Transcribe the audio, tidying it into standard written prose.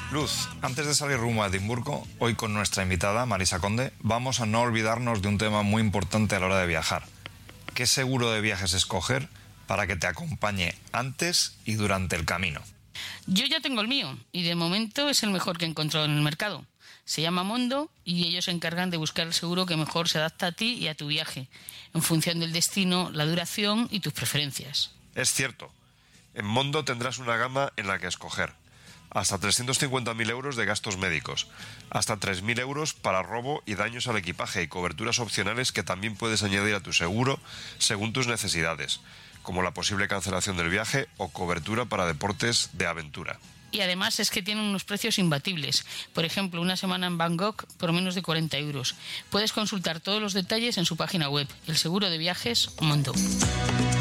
Luz, antes de salir rumbo a Edimburgo, hoy con nuestra invitada, Marisa Conde, vamos a no olvidarnos de un tema muy importante a la hora de viajar. ¿Qué seguro de viajes escoger para que te acompañe antes y durante el camino? Yo ya tengo el mío y de momento es el mejor que he encontrado en el mercado. Se llama Mondo y ellos se encargan de buscar el seguro que mejor se adapta a ti y a tu viaje, en función del destino, la duración y tus preferencias. Es cierto. En Mondo tendrás una gama en la que escoger. Hasta 350.000 euros de gastos médicos, hasta 3.000 euros para robo y daños al equipaje y coberturas opcionales que también puedes añadir a tu seguro según tus necesidades, como la posible cancelación del viaje o cobertura para deportes de aventura. Y además es que tienen unos precios imbatibles. Por ejemplo, una semana en Bangkok por menos de 40 euros. Puedes consultar todos los detalles en su página web, el seguro de viajes Mondo.